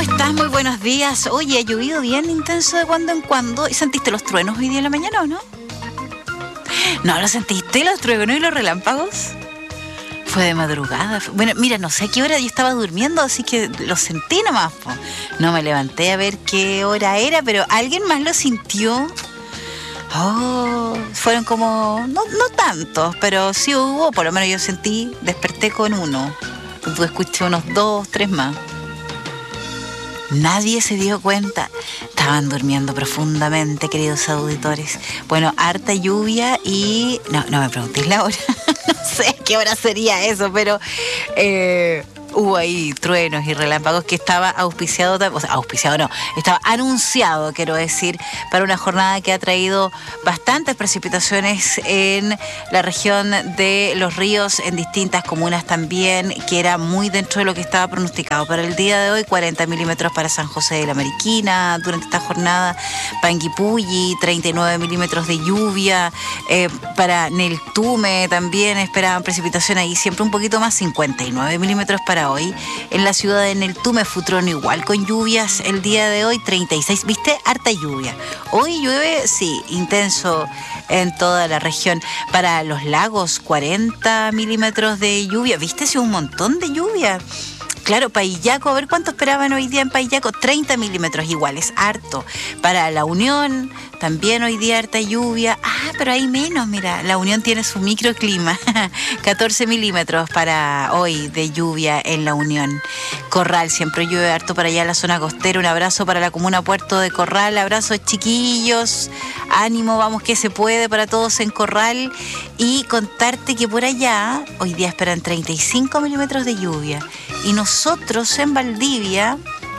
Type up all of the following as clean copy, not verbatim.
estás? Muy buenos días. Oye, ha llovido bien intenso de cuando en cuando. ¿Y sentiste los truenos hoy día en la mañana o no? ¿No lo sentiste, los truenos y los relámpagos? Fue de madrugada. Bueno, mira, no sé a qué hora yo estaba durmiendo, así que lo sentí nomás. No me levanté a ver qué hora era, pero ¿alguien más lo sintió? Oh, fueron como... No tantos, pero sí hubo. Por lo menos yo sentí, desperté con uno. Tú escuché unos 2, 3 más. Nadie se dio cuenta. Estaban durmiendo profundamente, queridos auditores. Bueno, harta lluvia y... No me preguntéis la hora. No sé qué hora sería eso, pero... hubo ahí truenos y relámpagos que estaba auspiciado, o sea, auspiciado no, estaba anunciado, quiero decir, para una jornada que ha traído bastantes precipitaciones en la región de Los Ríos, en distintas comunas también, que era muy dentro de lo que estaba pronosticado. Para el día de hoy, 40 milímetros para San José de la Mariquina, durante esta jornada, Panguipulli, 39 milímetros de lluvia, para Neltume también esperaban precipitación ahí, siempre un poquito más, 59 milímetros para hoy. En la ciudad de Neltume, Futrono igual con lluvias el día de hoy, 36, ¿viste? Harta lluvia. Hoy llueve, sí, intenso en toda la región. Para los lagos, 40 milímetros de lluvia, ¿viste? Sí, un montón de lluvia. Claro, Paillaco, a ver cuánto esperaban hoy día en Paillaco, 30 milímetros iguales, harto. Para La Unión, también hoy día harta lluvia. Pero hay menos, mira, La Unión tiene su microclima, 14 milímetros para hoy de lluvia en La Unión. Corral, siempre llueve harto para allá en la zona costera. Un abrazo para la comuna Puerto de Corral, abrazos chiquillos, ánimo, vamos que se puede para todos en Corral. Y contarte que por allá hoy día esperan 35 milímetros de lluvia. Y nosotros en Valdivia,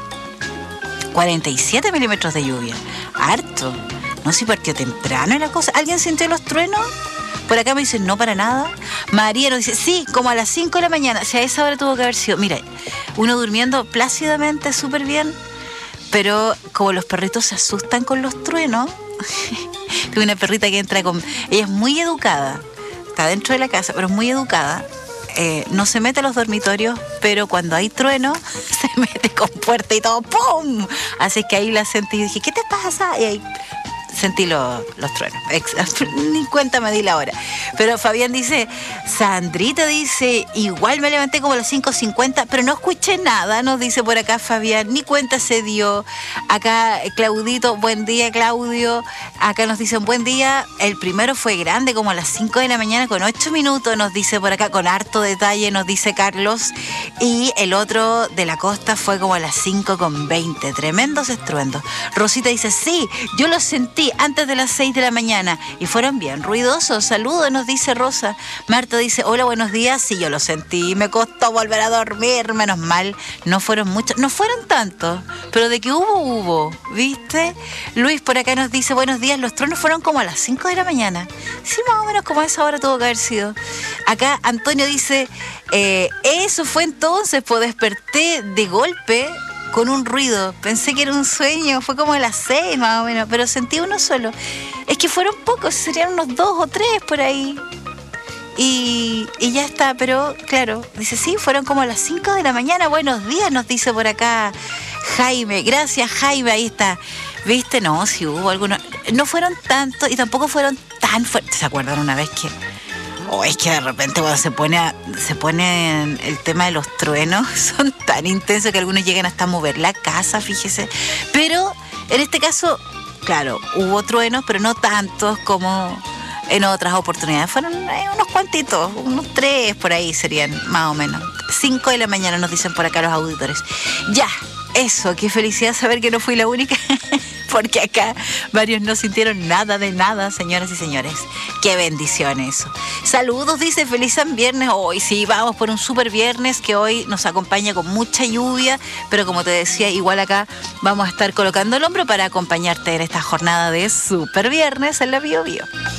47 milímetros de lluvia. Harto. No sé si partió temprano la cosa. ¿Alguien sintió los truenos? Por acá me dicen, no, para nada. María nos dice, sí, como a las 5 de la mañana. O sea, a esa hora tuvo que haber sido. Mira, uno durmiendo plácidamente, súper bien. Pero como los perritos se asustan con los truenos. Tengo una perrita que entra con... Ella es muy educada. Está dentro de la casa, pero es muy educada. No se mete a los dormitorios, pero cuando hay trueno, se mete con puerta y todo, ¡pum! Así que ahí la sentí y dije, ¿qué te pasa? Y ahí sentí los truenos. Ni cuenta me di la hora. Pero Fabián dice, Sandrita dice, igual me levanté como a las 5:50, pero no escuché nada, nos dice por acá Fabián, ni cuenta se dio. Acá Claudito, buen día Claudio. Acá nos dicen buen día. El primero fue grande, como a las 5 de la mañana con 8 minutos, nos dice por acá, con harto detalle, nos dice Carlos. Y el otro de la costa fue como a las 5:20. Tremendos estruendos. Rosita dice, sí, yo lo sentí antes de las 6 de la mañana y fueron bien ruidosos. Saludos, nos dice Rosa. Marta dice, hola, buenos días. Sí, yo lo sentí, me costó volver a dormir, menos mal. No fueron muchos, no fueron tantos, pero de que hubo, ¿viste? Luis por acá nos dice, buenos días, los truenos fueron como a las 5 de la mañana. Sí, más o menos como a esa hora tuvo que haber sido. Acá Antonio dice, eso fue entonces, pues desperté de golpe con un ruido, pensé que era un sueño, fue como a las 6 más o menos, pero sentí uno solo. Es que fueron pocos, serían unos 2 o 3 por ahí. Y ya está, pero claro, dice, sí, fueron como a las 5 de la mañana. Buenos días, nos dice por acá Jaime. Gracias, Jaime, ahí está. ¿Viste? No, sí hubo algunos. No fueron tantos y tampoco fueron tan fuertes. ¿Se acuerdan una vez que... es que de repente cuando se pone el tema de los truenos, son tan intensos que algunos llegan hasta a mover la casa, fíjese. Pero en este caso, claro, hubo truenos, pero no tantos como en otras oportunidades. Fueron unos cuantitos, unos 3 por ahí serían, más o menos. 5 de la mañana nos dicen por acá los auditores. Ya, eso, qué felicidad saber que no fui la única. Porque acá varios no sintieron nada de nada, señoras y señores. Qué bendición eso. Saludos, dice, feliz San Viernes. Hoy sí, vamos por un super viernes que hoy nos acompaña con mucha lluvia, pero como te decía, igual acá vamos a estar colocando el hombro para acompañarte en esta jornada de super viernes en la Bio Bio.